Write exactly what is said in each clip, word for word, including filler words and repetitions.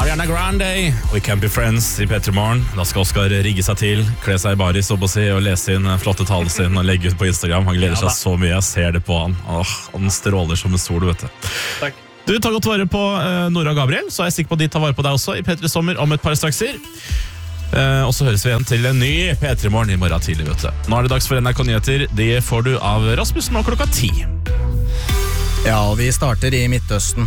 Ariana Grande, We Can't Be Friends i P tre Morgen. Da skal Oskar rigge seg til, kle seg i baris og lese inn flotte talen sin og legge ut på Instagram. Han gleder seg så mye, jeg ser det på han. Åh, han stråler som en sol, vet du. Takk. Du tar godt vare på uh, Nora og Gabriel, så er jeg sikker på at de tar vare på deg også i P tre Sommer om et par strakser. Uh, og så høres vi igjen til en ny P tre Morgen i morgen tidlig, vet du. Nå er det dags for N R K Nyheter. Det får du av Rasmussen nå klokka ti. Ja, og vi starter i Midtøsten.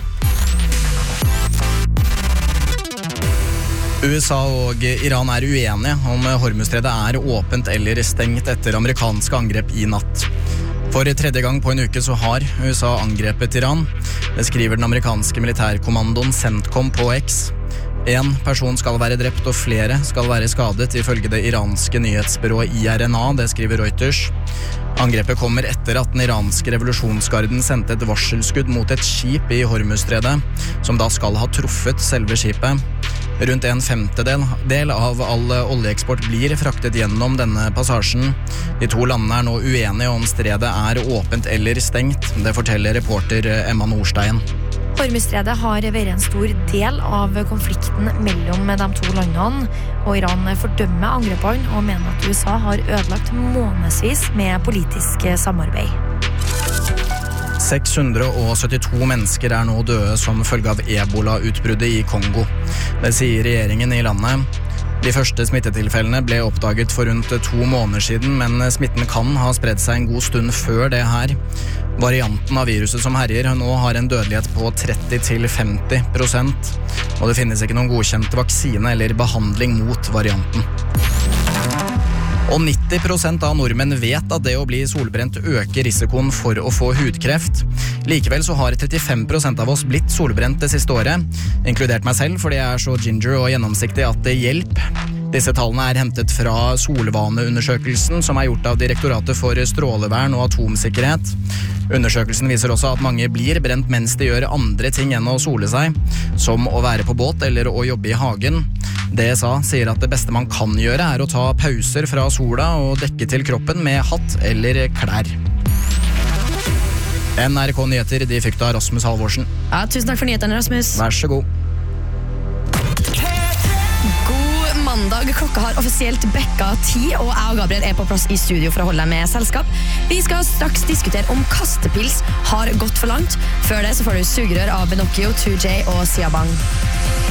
U S A og Iran er uenige om Hormuzstredet er åpent eller stengt etter amerikanske angrep i natt. For tredje gang på en uke så har U S A angrepet Iran. Det skriver den amerikanske militærkommandoen CENTCOM på X. En person skal være drept og flere skal være skadet ifølge det iranske nyhetsbyrået I R N A, det skriver Reuters. Angrepet kommer etter at den iranske revolusjonsgarden sendte et varselskudd mot et skip i Hormuzstredet, som da skal ha truffet selve skipet. Rundt en femtedel del av all oljeeksport blir fraktet gjennom denne passasjen. De to landene er nå uenige om stredet er åpent eller stengt. Det forteller reporter Emma Nordstein. Hormuzstredet har vært en stor del av konflikten mellom de to landene, og Iran fordømmer angrepene og mener at U S A har ødelagt månedsvis med politisk samarbeid. seks hundre syttito mennesker er nå døde som følge av ebola-utbruddet i Kongo. Det sier regjeringen i landet. De første smittetilfellene ble oppdaget for rundt to måneder siden, men smitten kan ha spredt seg en god stund før det her. Varianten av viruset som herjer nå har en dødelighet på tretti til femti prosent, og det finnes ikke noen godkjent vaksine eller behandling mot varianten. Og nitti prosent av nordmenn vet at det å bli solbrent øker risikoen for å få hudkreft. Likevel så har trettifem prosent av oss blitt solbrent det siste året, inkludert meg selv, fordi jeg er så ginger og gjennomsiktig at det hjelper. Disse tallene er hentet fra solvaneundersøkelsen som er gjort av Direktoratet for strålevern og atomsikkerhet. Undersøkelsen viser også at mange blir brent mens de gjør andre ting enn å sole seg, som å være på båt eller å jobbe i hagen. D S A sier at det beste man kan gjøre er å ta pauser fra sola og dekke til kroppen med hatt eller klær. N R K Nyheter, de fikk da Rasmus Halvorsen. Ja, tusen takk for nyhetene, Rasmus. Vær så god. God mandag, klokka har offisielt bekka ti, og jeg og Gabriel er på plass i studio for å holde deg med selskap. Vi skal straks diskutere om kastepils har gått for langt. Før det så får du sugerør av Benocchio, two J og Siabang.